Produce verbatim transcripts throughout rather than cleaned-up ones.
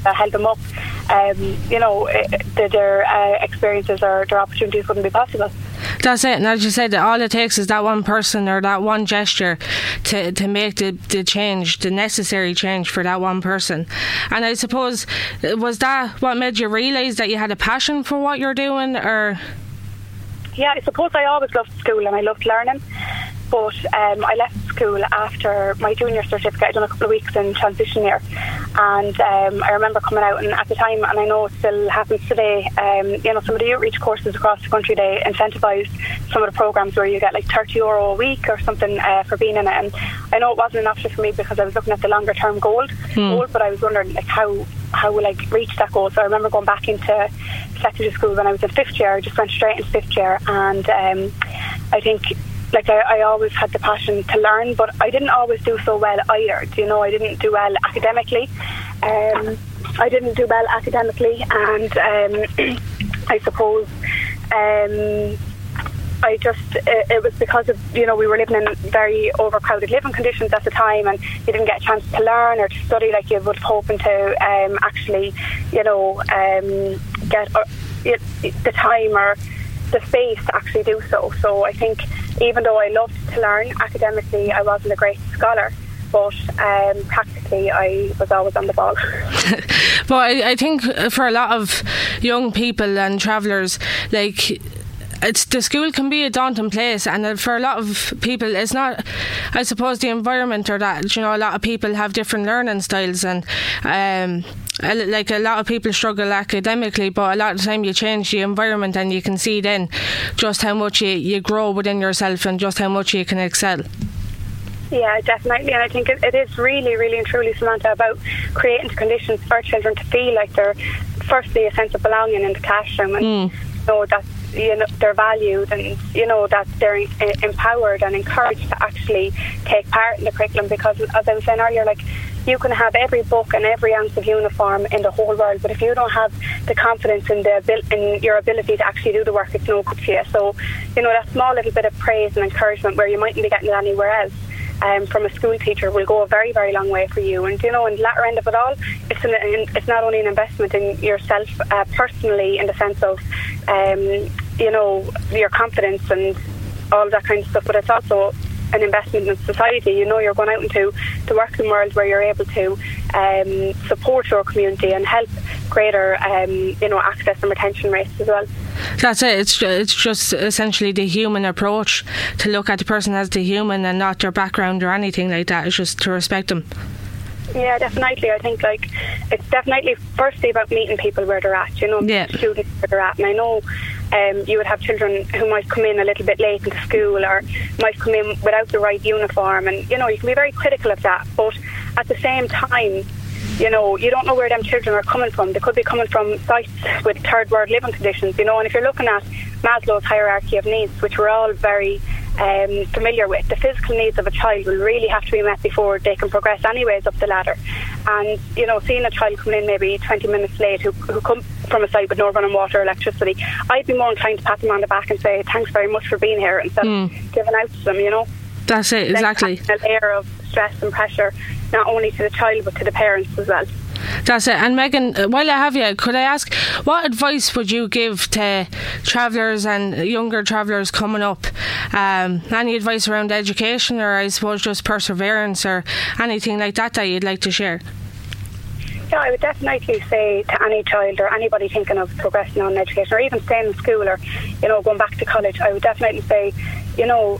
uh, held them up, um, you know, uh, their uh, experiences or their opportunities wouldn't be possible. That's it, and as you said, all it takes is that one person or that one gesture to, to make the, the change, the necessary change for that one person. And I suppose, was that what made you realise that you had a passion for what you're doing, or...? Yeah, I suppose I always loved school and I loved learning, but um, I left school after my junior certificate. I'd done a couple of weeks in transition year, and um, I remember coming out, and at the time, and I know it still happens today, um, you know, some of the outreach courses across the country, they incentivise some of the programmes where you get like thirty euro a week or something uh, for being in it. And I know it wasn't an option for me because I was looking at the longer term goal, hmm. goal, but I was wondering like how how will I reach that goal. So I remember going back into secondary school when I was in fifth year. I just went straight into fifth year, and um, I think like I, I always had the passion to learn, but I didn't always do so well either. Do you know, I didn't do well academically. Um, I didn't do well academically, and um, I suppose um, I just it, it was because of, you know, we were living in very overcrowded living conditions at the time, and you didn't get a chance to learn or to study like you would have hoping to um, actually, you know, um, get uh, it, the time or the space to actually do so. So I think even though I loved to learn academically, I wasn't a great scholar, but um, practically I was always on the ball. But I, I think for a lot of young people and travellers, like, it's, the school can be a daunting place, and for a lot of people it's not, I suppose, the environment or that, you know, a lot of people have different learning styles, and um, like a lot of people struggle academically, but a lot of the time you change the environment and you can see then just how much you, you grow within yourself and just how much you can excel. Yeah, definitely, and I think it, it is really, really and truly, Samantha, about creating the conditions for children to feel like they're firstly a sense of belonging in the classroom, and mm. you know that, you know, they're valued, and you know that they're empowered and encouraged to actually take part in the curriculum. Because as I was saying earlier, like, you can have every book and every ounce of uniform in the whole world, but if you don't have the confidence in the in your ability to actually do the work, it's no good to you. So, you know, that small little bit of praise and encouragement where you mightn't be getting it anywhere else, Um, from a school teacher, will go a very, very long way for you. And you know, in the latter end of it all, it's an, it's not only an investment in yourself uh, personally, in the sense of um, you know, your confidence and all that kind of stuff, but it's also an investment in society. You know, you're going out into the working world where you're able to um, support your community and help greater um, you know, access and retention rates as well. That's it. It's it's just essentially the human approach, to look at the person as the human and not their background or anything like that. It's just to respect them. Yeah, definitely. I think like it's definitely firstly about meeting people where they're at, you know, yeah. students where they're at. And I know um, you would have children who might come in a little bit late into school, or might come in without the right uniform, and you know, you can be very critical of that. But at the same time, you know, you don't know where them children are coming from. They could be coming from sites with third world living conditions, you know, and if you're looking at Maslow's hierarchy of needs, which we're all very um, familiar with, the physical needs of a child will really have to be met before they can progress anyways up the ladder. And, you know, seeing a child coming in maybe twenty minutes late who, who come from a site with no running water or electricity, I'd be more inclined to pat them on the back and say, thanks very much for being here, instead mm. of giving out to them, you know. That's it, exactly. A layer of stress and pressure, not only to the child but to the parents as well. That's it. And Megan, while I have you, could I ask, what advice would you give to travellers and younger travellers coming up? Um, any advice around education, or I suppose just perseverance, or anything like that that you'd like to share? Yeah, I would definitely say to any child or anybody thinking of progressing on in education, or even staying in school, or, you know, going back to college, I would definitely say, you know,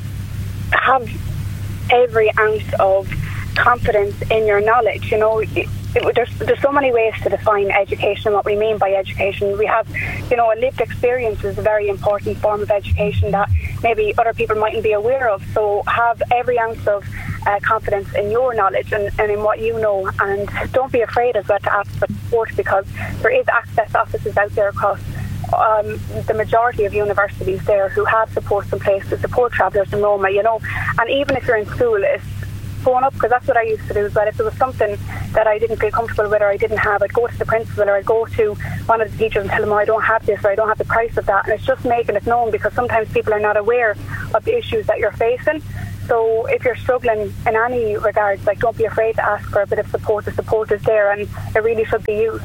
have every ounce of confidence in your knowledge. You know, it, it, there's, there's so many ways to define education and what we mean by education. We have, you know, a lived experience is a very important form of education that maybe other people mightn't be aware of. So have every ounce of uh, confidence in your knowledge and, and in what you know, and don't be afraid as well to ask for support, because there is access offices out there across Um, the majority of universities there who have supports in place to support travellers in Roma, you know. And even if you're in school, it's phone up, because that's what I used to do as well. If there was something that I didn't feel comfortable with or I didn't have, I'd go to the principal or I'd go to one of the teachers and tell them, oh, I don't have this, or I don't have the price of that. And it's just making it known, because sometimes people are not aware of the issues that you're facing. So if you're struggling in any regards, like, don't be afraid to ask for a bit of support. The support is there, and it really should be used.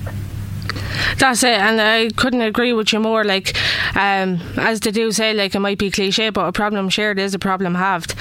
That's it, and I couldn't agree with you more. Like, um, as they do say, like, it might be cliche, but a problem shared is a problem halved.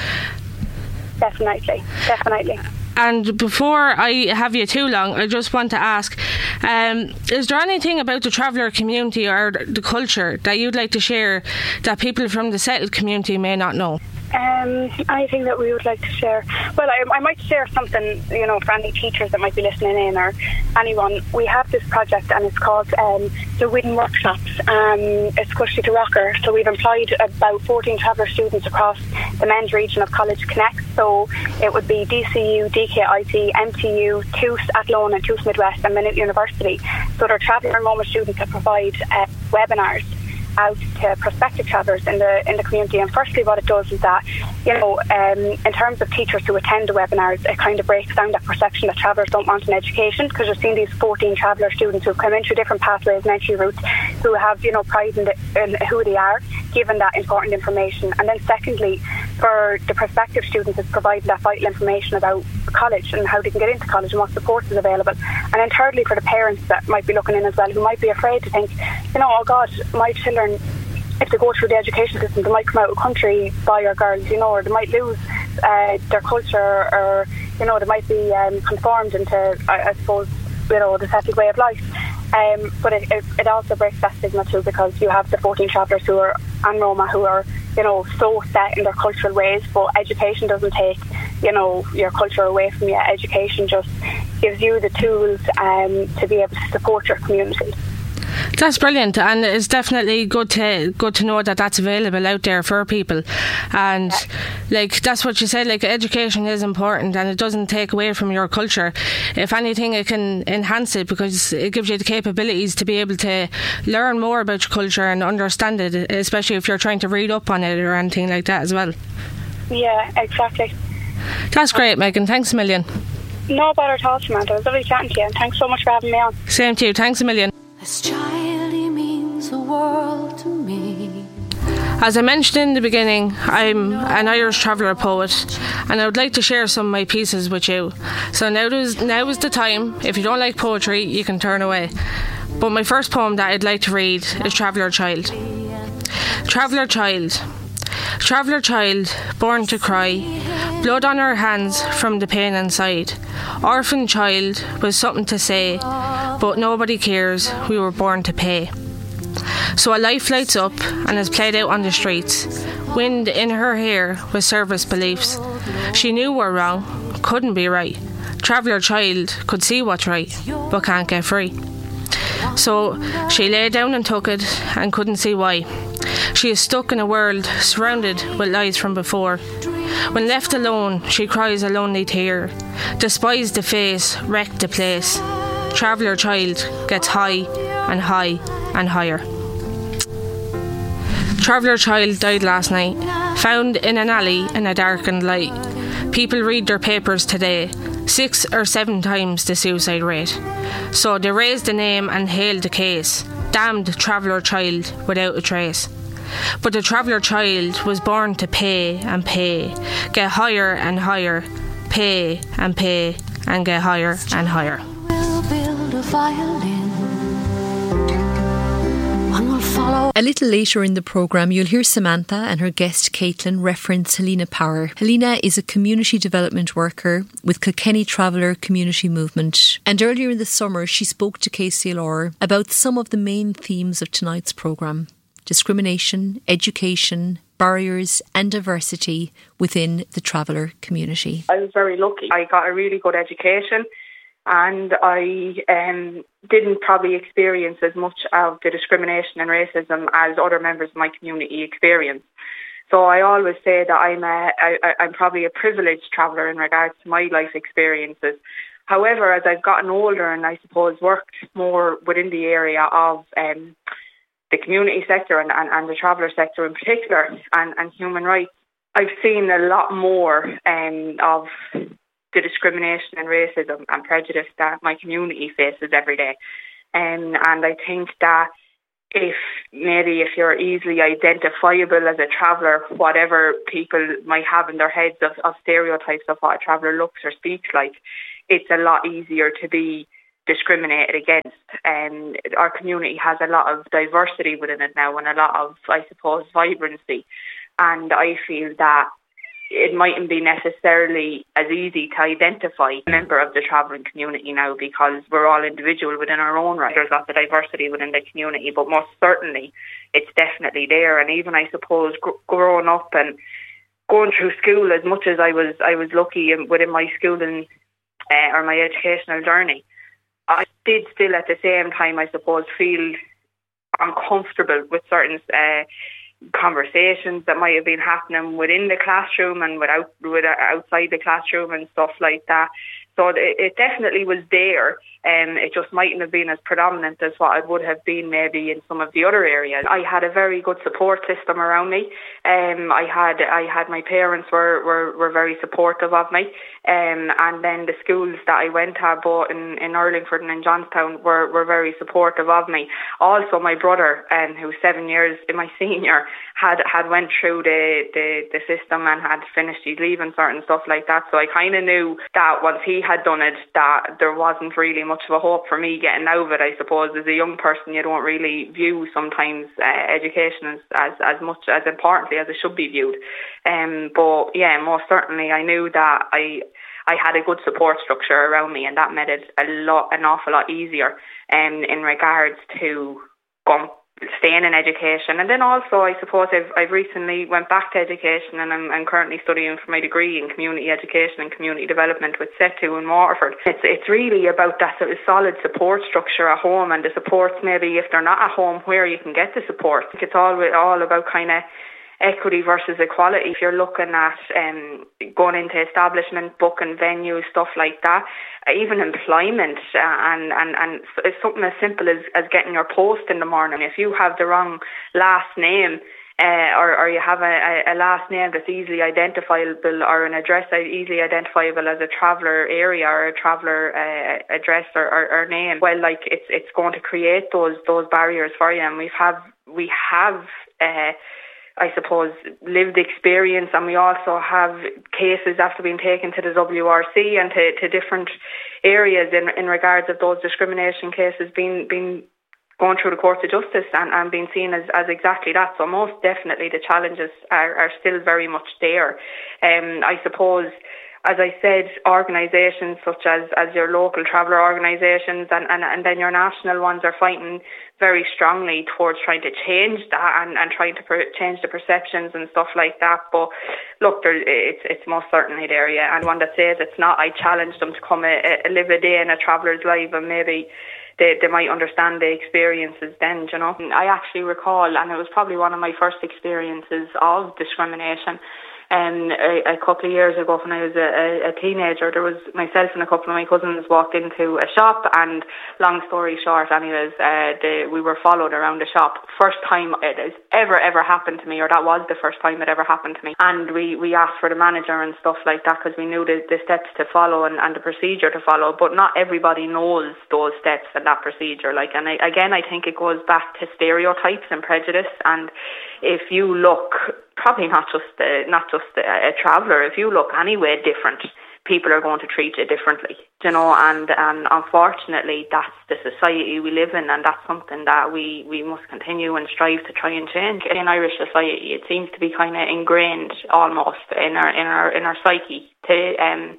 Definitely, definitely. And before I have you too long, I just want to ask, um, is there anything about the traveller community or the culture that you'd like to share that people from the settled community may not know? Um, anything that we would like to share? Well, I, I might share something, you know, for any teachers that might be listening in, or anyone. We have this project, and it's called um, the Win Workshops. Um, it's Cushy to Rocker. So we've employed about fourteen traveller students across the men's region of College Connect. So it would be D C U, D K I T, M T U, T U S, Athlone and T U S Midwest and Maynooth University. So they're traveller enrolment students that provide uh, webinars out to prospective travellers in the in the community. And firstly, what it does is that, you know, um, in terms of teachers who attend the webinars, it kind of breaks down that perception that travellers don't want an education, because you're seeing these fourteen traveller students who've come in through different pathways and entry routes, who have, you know, pride in, the, in who they are, given that important information. And then secondly, for the prospective students, it's providing that vital information about college and how they can get into college and what support is available. And then thirdly, for the parents that might be looking in as well, who might be afraid to think, you know, oh God, my children, if they go through the education system, they might come out of country, boy or girls, you know, or they might lose uh, their culture, or, you know, they might be um, conformed into, I, I suppose, you know, the settled way of life. Um, but it, it, it also breaks that stigma too, because you have the fourteen travellers who are, and Roma, who are, you know, so set in their cultural ways, but education doesn't take, you know, your culture away from you. Education just gives you the tools um, to be able to support your community. That's brilliant, and it's definitely good to good to know that that's available out there for people. And yeah. like that's what you said, like, education is important, and it doesn't take away from your culture. If anything, it can enhance it, because it gives you the capabilities to be able to learn more about your culture and understand it, especially if you're trying to read up on it or anything like that as well. Yeah, exactly. That's great, Megan. Thanks a million. No bother at all, Samantha. It was lovely chatting to you, and thanks so much for having me on. Same to you. Thanks a million. This child, he means the world to me. As I mentioned in the beginning, I'm an Irish traveller poet, and I would like to share some of my pieces with you. So now is, now is the time. If you don't like poetry, you can turn away. But my first poem that I'd like to read is Traveller Child. Traveller Child. Traveller child, born to cry, blood on her hands from the pain inside. Orphan child with something to say, but nobody cares, we were born to pay. So a life lights up and is played out on the streets. Wind in her hair with service beliefs. She knew were wrong, couldn't be right. Traveller child could see what's right, but can't get free. So she lay down and took it and couldn't see why. She is stuck in a world surrounded with lies from before. When left alone, she cries a lonely tear. Despised the face, wrecked the place. Traveller child gets high and high and higher. Traveller child died last night, found in an alley in a darkened light. People read their papers today, six or seven times the suicide rate. So they raised the name and hailed the case. Damned traveller child without a trace. But the traveller child was born to pay and pay, get higher and higher, pay and pay and get higher and higher. We'll build a violin. One will follow. A little later in the programme, you'll hear Samantha and her guest Caitlin reference Helena Power. Helena is a community development worker with Kilkenny Traveller Community Movement. And earlier in the summer, she spoke to K C L R about some of the main themes of tonight's programme: discrimination, education, barriers and diversity within the traveller community. I was very lucky. I got a really good education, and I um, didn't probably experience as much of the discrimination and racism as other members of my community experienced. So I always say that I'm a, I, I'm probably a privileged traveller in regards to my life experiences. However, as I've gotten older and I suppose worked more within the area of um, the community sector and, and, and the traveller sector in particular, and, and human rights, I've seen a lot more um, of the discrimination and racism and prejudice that my community faces every day. Um, and I think that if maybe if you're easily identifiable as a traveller, whatever people might have in their heads of, of stereotypes of what a traveller looks or speaks like, it's a lot easier to be discriminated against. And our community has a lot of diversity within it now, and a lot of, I suppose, vibrancy. And I feel that it mightn't be necessarily as easy to identify a member of the travelling community now, because we're all individual within our own right. There's lots of diversity within the community, but most certainly it's definitely there. And even, I suppose, gr- growing up and going through school, as much as I was I was lucky in, within my schooling uh, or my educational journey, I did still at the same time, I suppose, feel uncomfortable with certain uh, conversations that might have been happening within the classroom and without, with, outside the classroom and stuff like that. So it, it definitely was there. Um, it just mightn't have been as predominant as what it would have been maybe in some of the other areas. I had a very good support system around me. Um, I had I had my parents were, were, were very supportive of me. Um, and then the schools that I went to, both in, in Urlingford and in Johnstown, were, were very supportive of me. Also, my brother, um, who was seven years in my senior, had, had went through the, the, the system and had finished his leaving cert and stuff like that. So I kind of knew that once he had done it, that there wasn't really much of a hope for me getting out of it. I suppose as a young person, you don't really view sometimes uh, education as, as as much as importantly as it should be viewed. Um, but yeah, most certainly, I knew that I I had a good support structure around me, and that made it a lot, an awful lot easier. Um, in regards to going. staying in education. And then also, I suppose I've I've recently went back to education, and I'm, I'm currently studying for my degree in community education and community development with SETU in Waterford. It's it's really about that sort of solid support structure at home, and the supports maybe if they're not at home, where you can get the support. I think it's all all about kind of equity versus equality. If you're looking at um, going into establishment, booking venues, stuff like that, even employment, uh, and, and, and it's something as simple as, as getting your post in the morning. If you have the wrong last name, uh, or, or you have a, a last name that's easily identifiable, or an address easily identifiable as a traveller area or a traveller uh, address or, or, or name, well, like it's it's going to create those those barriers for you. And we have we have. Uh, I suppose, lived experience, and we also have cases after being taken to the W R C and to, to different areas in in regards of those discrimination cases being being going through the courts of justice and, and being seen as, as exactly that. So most definitely the challenges are, are still very much there. Um, I suppose, as I said, organisations such as, as your local traveller organisations and, and, and then your national ones are fighting very strongly towards trying to change that and, and trying to per- change the perceptions and stuff like that. But look, there, it's it's most certainly there, yeah. And one that says it's not, I challenge them to come a, a live a day in a traveller's life, and maybe they, they might understand the experiences then, you know. I actually recall, and it was probably one of my first experiences of discrimination, Um, a, a couple of years ago when I was a, a teenager, there was myself and a couple of my cousins walked into a shop, and long story short anyways, uh, the, we were followed around the shop. First time it has ever, ever happened to me, or that was the first time it ever happened to me. And we, we asked for the manager and stuff like that because we knew the, the steps to follow and, and the procedure to follow, but not everybody knows those steps and that procedure. Like, and I, again, I think it goes back to stereotypes and prejudice. And if you look, probably not just uh, not just a, a traveller, if you look anywhere different, people are going to treat you differently, you know, and, and unfortunately that's the society we live in, and that's something that we, we must continue and strive to try and change. In Irish society, it seems to be kind of ingrained almost in our in our in our psyche to um,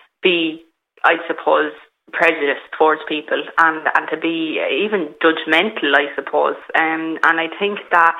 be, I suppose, prejudiced towards people and, and to be even judgmental, I suppose. Um, and I think that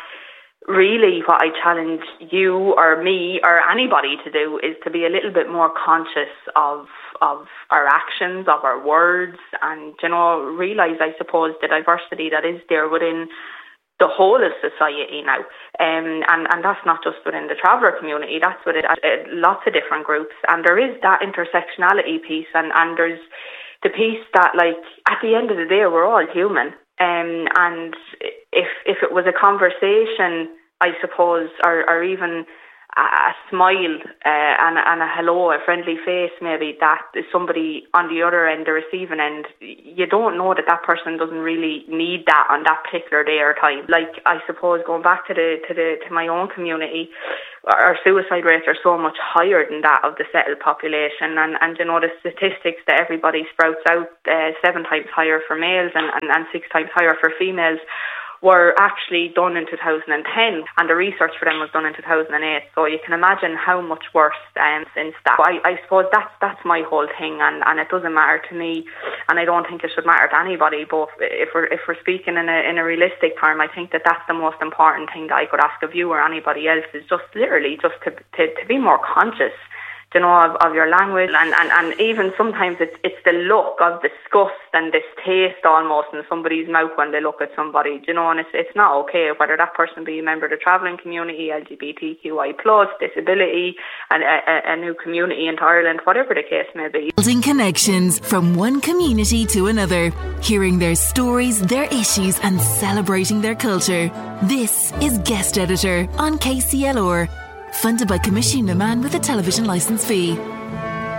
really what I challenge you or me or anybody to do is to be a little bit more conscious of of our actions, of our words, and, you know, realise, I suppose, the diversity that is there within the whole of society now. Um, and, and that's not just within the traveller community, that's within uh, lots of different groups. And there is that intersectionality piece, and, and there's the piece that, like, at the end of the day, we're all human. Um, and if if it was a conversation, I suppose, or, or even a smile uh, and, and a hello, a friendly face maybe, that is somebody on the other end, the receiving end, you don't know that that person doesn't really need that on that particular day or time. Like, I suppose going back to the to the to my own community, our suicide rates are so much higher than that of the settled population, and, and you know, the statistics that everybody sprouts out, uh, seven times higher for males and, and, and six times higher for females, were actually done in two thousand ten, and the research for them was done in two thousand eight. So you can imagine how much worse um, since that. So I, I suppose that's that's my whole thing, and, and it doesn't matter to me, and I don't think it should matter to anybody. But if we're if we're speaking in a in a realistic term, I think that that's the most important thing that I could ask of you or anybody else, is just literally just to to, to be more conscious, you know, of, of your language, and, and, and even sometimes it's it's the look of disgust and this taste almost in somebody's mouth when they look at somebody, you know, and it's it's not okay, whether that person be a member of the travelling community, L G B T Q I plus, disability, and a, a, a new community into Ireland, whatever the case may be. Building connections from one community to another, hearing their stories, their issues, and celebrating their culture. This is Guest Editor on K C L R. Funded by Commission Man with a television licence fee.